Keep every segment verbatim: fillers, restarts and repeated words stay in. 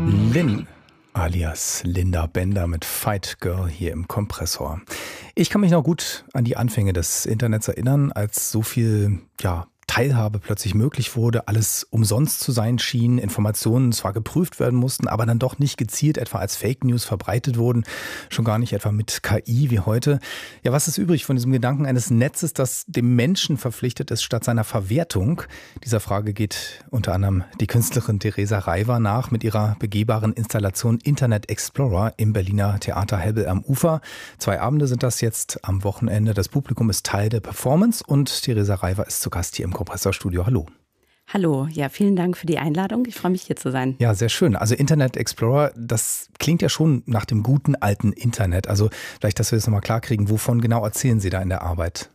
Lynn alias Linda Bender mit Fight Girl hier im Kompressor. Ich kann mich noch gut an die Anfänge des Internets erinnern, als so viel, ja, Teilhabe plötzlich möglich wurde, alles umsonst zu sein schien, Informationen zwar geprüft werden mussten, aber dann doch nicht gezielt etwa als Fake News verbreitet wurden, schon gar nicht etwa mit K I wie heute. Ja, was ist übrig von diesem Gedanken eines Netzes, das dem Menschen verpflichtet ist statt seiner Verwertung? Dieser Frage geht unter anderem die Künstlerin Theresa Reiwer nach mit ihrer begehbaren Installation Internet Explorer im Berliner Theater Hebbel am Ufer. Zwei Abende sind das jetzt am Wochenende. Das Publikum ist Teil der Performance und Theresa Reiwer ist zu Gast hier im Kompressorstudio. Hallo. Hallo, ja, vielen Dank für die Einladung. Ich freue mich, hier zu sein. Ja, sehr schön. Also Internet Explorer, das klingt ja schon nach dem guten alten Internet. Also vielleicht, dass wir das nochmal klarkriegen. Wovon genau erzählen Sie da in der Arbeit?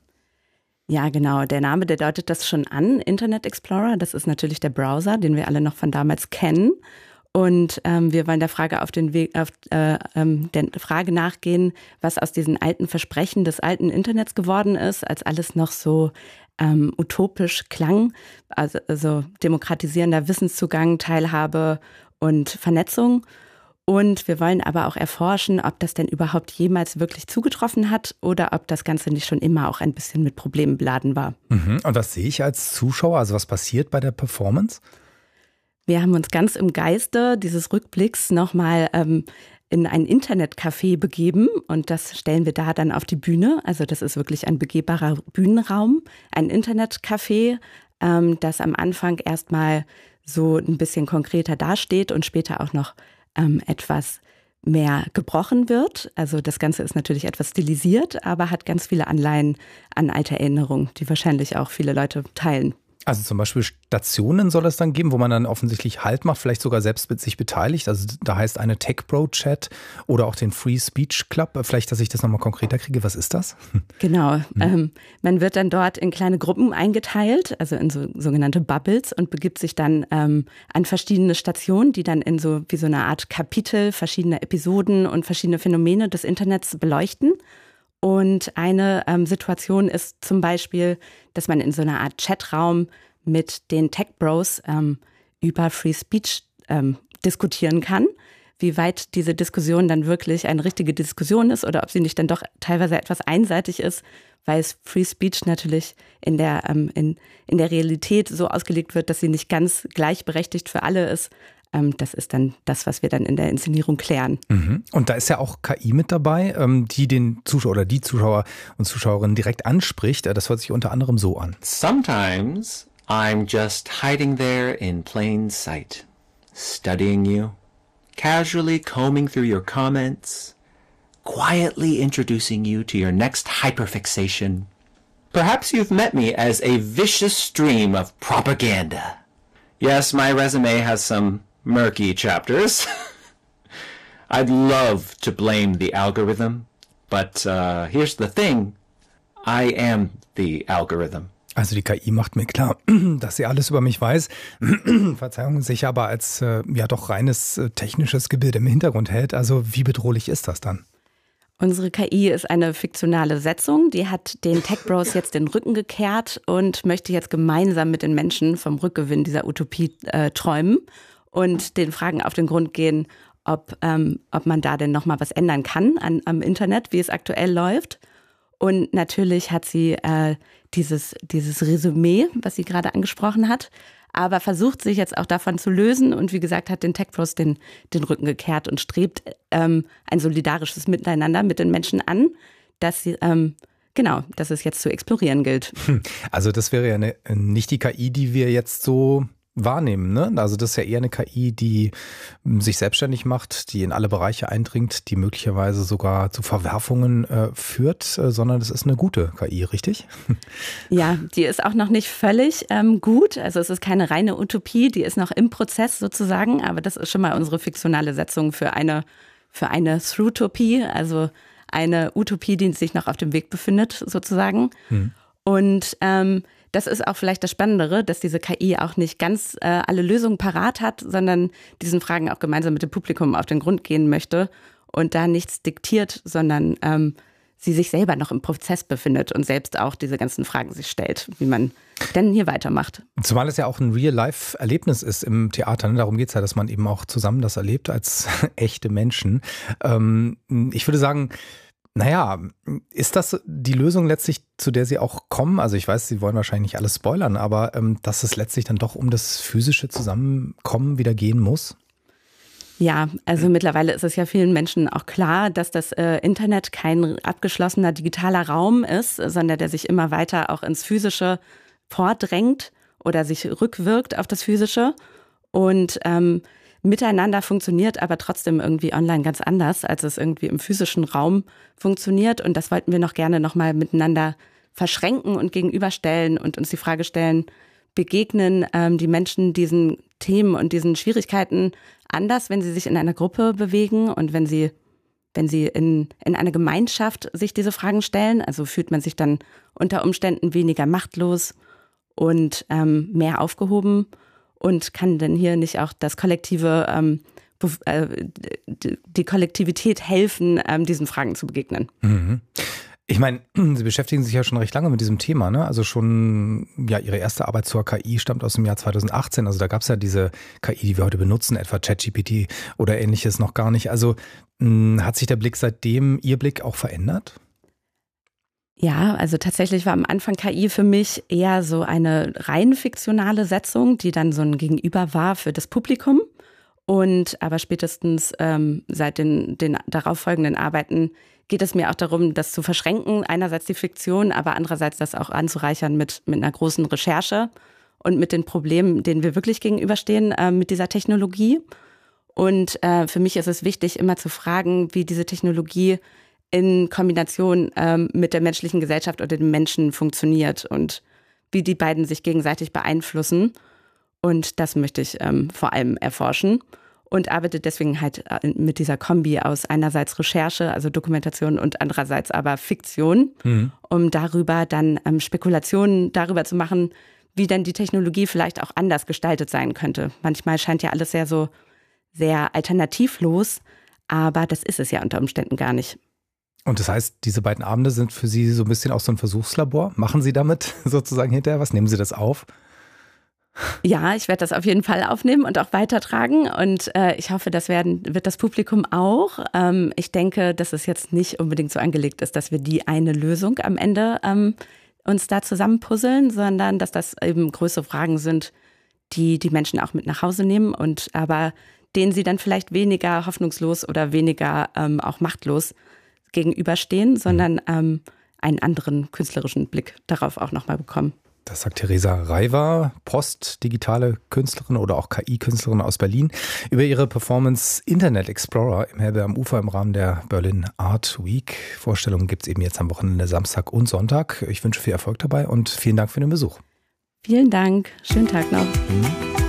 Ja, genau. Der Name, der deutet das schon an. Internet Explorer, das ist natürlich der Browser, den wir alle noch von damals kennen. Und ähm, wir wollen der Frage auf den Weg, auf äh, ähm, der Frage nachgehen, was aus diesen alten Versprechen des alten Internets geworden ist, als alles noch so ähm, utopisch klang. Also, also demokratisierender Wissenszugang, Teilhabe und Vernetzung. Und wir wollen aber auch erforschen, ob das denn überhaupt jemals wirklich zugetroffen hat oder ob das Ganze nicht schon immer auch ein bisschen mit Problemen beladen war. Mhm. Und was sehe ich als Zuschauer? Also was passiert bei der Performance? Wir haben uns ganz im Geiste dieses Rückblicks nochmal ähm, in ein Internetcafé begeben und das stellen wir da dann auf die Bühne. Also das ist wirklich ein begehbarer Bühnenraum, ein Internetcafé, ähm, das am Anfang erstmal so ein bisschen konkreter dasteht und später auch noch ähm, etwas mehr gebrochen wird. Also das Ganze ist natürlich etwas stilisiert, aber hat ganz viele Anleihen an alte Erinnerungen, die wahrscheinlich auch viele Leute teilen. Also zum Beispiel Stationen soll es dann geben, wo man dann offensichtlich Halt macht, vielleicht sogar selbst mit sich beteiligt. Also da heißt eine Tech-Bro-Chat oder auch den Free Speech Club. Vielleicht, dass ich das nochmal konkreter kriege. Was ist das? Genau. Hm. Ähm, man wird dann dort in kleine Gruppen eingeteilt, also in so sogenannte Bubbles und begibt sich dann ähm, an verschiedene Stationen, die dann in so wie so eine Art Kapitel, verschiedene Episoden und verschiedene Phänomene des Internets beleuchten. Und eine ähm, Situation ist zum Beispiel, dass man in so einer Art Chatraum mit den Tech Bros ähm, über Free Speech ähm, diskutieren kann. Wie weit diese Diskussion dann wirklich eine richtige Diskussion ist oder ob sie nicht dann doch teilweise etwas einseitig ist, weil es Free Speech natürlich in der, ähm, in, in der Realität so ausgelegt wird, dass sie nicht ganz gleichberechtigt für alle ist. Das ist dann das, was wir dann in der Inszenierung klären. Mhm. Und da ist ja auch K I mit dabei, die den Zuschauer oder die Zuschauer und Zuschauerinnen direkt anspricht. Das hört sich unter anderem so an. Sometimes I'm just hiding there in plain sight, studying you, casually combing through your comments, quietly introducing you to your next hyperfixation. Perhaps you've met me as a vicious stream of propaganda. Yes, my resume has some murky chapters. I'd love to blame the algorithm, but uh, here's the thing. I am the algorithm. Also die K I macht mir klar, dass sie alles über mich weiß. Verzeihung, sich aber als äh, ja doch reines äh, technisches Gebilde im Hintergrund hält. Also wie bedrohlich ist das dann? Unsere K I ist eine fiktionale Setzung, die hat den Tech Bros jetzt den Rücken gekehrt und möchte jetzt gemeinsam mit den Menschen vom Rückgewinn dieser Utopie äh, träumen und den Fragen auf den Grund gehen, ob, ähm, ob man da denn nochmal was ändern kann an, am Internet, wie es aktuell läuft. Und natürlich hat sie äh, dieses, dieses Resümee, was sie gerade angesprochen hat, aber versucht sich jetzt auch davon zu lösen und wie gesagt hat den Tech Bros den, den Rücken gekehrt und strebt ähm, ein solidarisches Miteinander mit den Menschen an, dass sie, ähm, genau, dass es jetzt zu explorieren gilt. Also das wäre ja eine, nicht die K I, die wir jetzt so wahrnehmen, ne? Also das ist ja eher eine K I, die sich selbstständig macht, die in alle Bereiche eindringt, die möglicherweise sogar zu Verwerfungen äh, führt, äh, sondern das ist eine gute K I, richtig? Ja, die ist auch noch nicht völlig ähm, gut. Also es ist keine reine Utopie, die ist noch im Prozess sozusagen, aber das ist schon mal unsere fiktionale Setzung für eine, für eine Throughtopie, also eine Utopie, die sich noch auf dem Weg befindet sozusagen. Hm. Und ähm, das ist auch vielleicht das Spannendere, dass diese K I auch nicht ganz äh, alle Lösungen parat hat, sondern diesen Fragen auch gemeinsam mit dem Publikum auf den Grund gehen möchte und da nichts diktiert, sondern ähm, sie sich selber noch im Prozess befindet und selbst auch diese ganzen Fragen sich stellt, wie man denn hier weitermacht. Zumal es ja auch ein Real-Life-Erlebnis ist im Theater. Ne? Darum geht es ja, dass man eben auch zusammen das erlebt als echte Menschen. Ähm, ich würde sagen, naja, ist das die Lösung letztlich, zu der Sie auch kommen? Also ich weiß, Sie wollen wahrscheinlich nicht alles spoilern, aber ähm, dass es letztlich dann doch um das physische Zusammenkommen wieder gehen muss? Ja, also mittlerweile ist es ja vielen Menschen auch klar, dass das äh, Internet kein abgeschlossener digitaler Raum ist, sondern der sich immer weiter auch ins Physische vordrängt oder sich rückwirkt auf das Physische. Und ähm, miteinander funktioniert aber trotzdem irgendwie online ganz anders, als es irgendwie im physischen Raum funktioniert. Und das wollten wir noch gerne nochmal miteinander verschränken und gegenüberstellen und uns die Frage stellen, begegnen ähm, die Menschen diesen Themen und diesen Schwierigkeiten anders, wenn sie sich in einer Gruppe bewegen und wenn sie, wenn sie in, in einer Gemeinschaft sich diese Fragen stellen? Also fühlt man sich dann unter Umständen weniger machtlos und ähm, mehr aufgehoben und kann denn hier nicht auch das kollektive, ähm, äh, die, die Kollektivität helfen, ähm, diesen Fragen zu begegnen? Mhm. Ich meine, Sie beschäftigen sich ja schon recht lange mit diesem Thema, ne? Also schon, ja, Ihre erste Arbeit zur K I stammt aus dem Jahr zweitausendachtzehn. Also da gab es ja diese K I, die wir heute benutzen, etwa ChatGPT oder ähnliches noch gar nicht. Also mh, hat sich der Blick seitdem, Ihr Blick auch verändert? Ja, also tatsächlich war am Anfang K I für mich eher so eine rein fiktionale Setzung, die dann so ein Gegenüber war für das Publikum. Und aber spätestens ähm, seit den, den darauffolgenden Arbeiten geht es mir auch darum, das zu verschränken. Einerseits die Fiktion, aber andererseits das auch anzureichern mit, mit einer großen Recherche und mit den Problemen, denen wir wirklich gegenüberstehen äh, mit dieser Technologie. Und äh, für mich ist es wichtig, immer zu fragen, wie diese Technologie in Kombination ähm, mit der menschlichen Gesellschaft oder dem Menschen funktioniert und wie die beiden sich gegenseitig beeinflussen. Und das möchte ich ähm, vor allem erforschen. Und arbeite deswegen halt mit dieser Kombi aus einerseits Recherche, also Dokumentation und andererseits aber Fiktion, mhm. um darüber dann ähm, Spekulationen darüber zu machen, wie denn die Technologie vielleicht auch anders gestaltet sein könnte. Manchmal scheint ja alles sehr so sehr alternativlos, aber das ist es ja unter Umständen gar nicht. Und das heißt, diese beiden Abende sind für Sie so ein bisschen auch so ein Versuchslabor? Machen Sie damit sozusagen hinterher was? Nehmen Sie das auf? Ja, ich werde das auf jeden Fall aufnehmen und auch weitertragen und äh, ich hoffe, das werden, wird das Publikum auch. Ähm, ich denke, dass es jetzt nicht unbedingt so angelegt ist, dass wir die eine Lösung am Ende ähm, uns da zusammenpuzzeln, sondern dass das eben größere Fragen sind, die die Menschen auch mit nach Hause nehmen und aber denen sie dann vielleicht weniger hoffnungslos oder weniger ähm, auch machtlos gegenüberstehen, sondern ähm, einen anderen künstlerischen Blick darauf auch nochmal bekommen. Das sagt Theresa Reiwer, postdigitale Künstlerin oder auch K I-Künstlerin aus Berlin, über ihre Performance Internet Explorer im Helbe am Ufer im Rahmen der Berlin Art Week. Vorstellungen gibt es eben jetzt am Wochenende Samstag und Sonntag. Ich wünsche viel Erfolg dabei und vielen Dank für den Besuch. Vielen Dank. Schönen Tag noch. Mhm.